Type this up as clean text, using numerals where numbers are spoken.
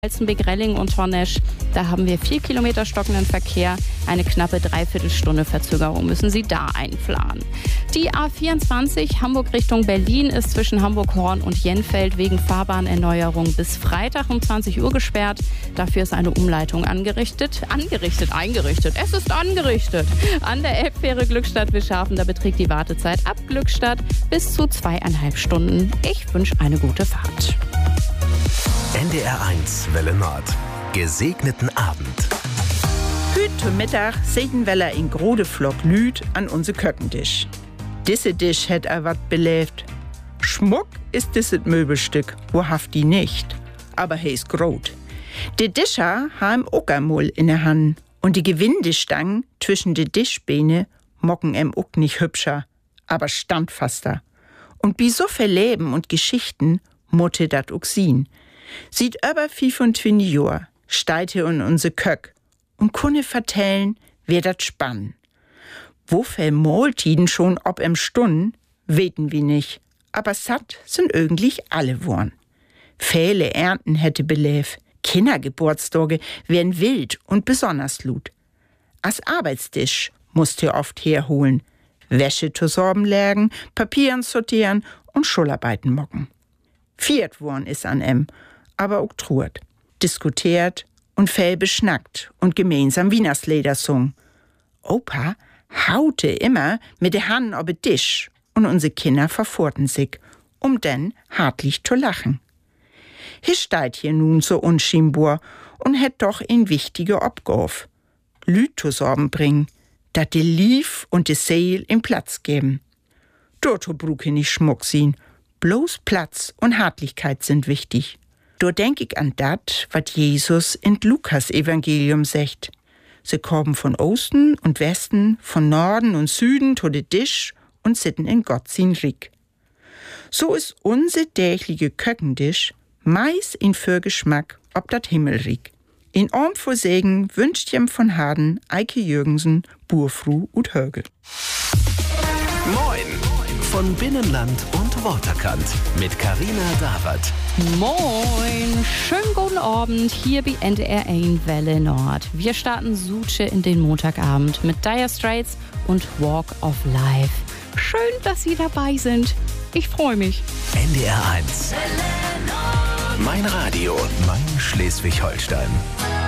Alzenbeck-Relling und Tornesch. Da haben wir 4 Kilometer stockenden Verkehr. Eine knappe Dreiviertelstunde Verzögerung müssen Sie da einplanen. Die A24 Hamburg Richtung Berlin ist zwischen Hamburg-Horn und Jenfeld wegen Fahrbahnerneuerung bis Freitag um 20 Uhr gesperrt. Dafür ist eine Umleitung eingerichtet. Es ist angerichtet. An der Elbfähre Glückstadt-Wischhafen, da beträgt die Wartezeit ab Glückstadt bis zu 2,5 Stunden. Ich wünsche eine gute Fahrt. NDR1 Welle Nord. Gesegneten Abend. Heute Mittag sehen wir in grode Flock Lüd an unser Köckentisch. Diese Tisch hätt wat belebt. Schmuck ist dieses Möbelstück, wahrhaft die nicht. Aber he ist grot. Die Discher haben Ockermull in der Hand und die Gewindestangen zwischen die Tischbeine mocken auch nicht hübscher, aber standfaster. Und wie so viel Leben und Geschichten mutte dat auch sehen. Sieht über 25 Jahre, steigt hier in unser Köck und kunne vertellen, wer dat spann. Wo viel Mahltiden schon ob im Stunden, weten wir nicht, aber satt sind irgendwie alle worn. Viele Ernten hätte belebt, Kindergeburtstage wären wild und besonders lud. Als Arbeitstisch musst ihr oft herholen, Wäsche zu sorben lärgen, Papieren sortieren und Schularbeiten mocken. Viert worn is an aber auch truert, diskutiert und viel beschnackt und gemeinsam Wienersleder sung. Opa haute immer mit der Hand auf den Tisch und unsere Kinder verfurten sich, denn hartlich zu lachen. Hier steht hier nun so unscheinbar und hätt doch ein wichtige Obgauf. Lüd zu sorben bringen, dat die Lief und die Seel in Platz geben. Dort bruche nicht Schmuck sehen, bloß Platz und Hartlichkeit sind wichtig. Da denk ich an dat, wat Jesus in Lukas-Evangelium sagt. Sie kommen von Osten und Westen, von Norden und Süden zu de Tisch und sitten in Gott sin Rik. So ist unser tägliche Köckendisch meist in für Geschmack ob dat Himmelrik. In Orm vor Segen wünscht jem von Harden, Eike Jürgensen, Burfru und Högel. Moin! Von Binnenland und Waterkant mit Carina Dawert. Moin, schönen guten Abend hier bei NDR1 Welle Nord. Wir starten Suche in den Montagabend mit Dire Straits und Walk of Life. Schön, dass Sie dabei sind. Ich freue mich. NDR1. Mein Radio, mein Schleswig-Holstein.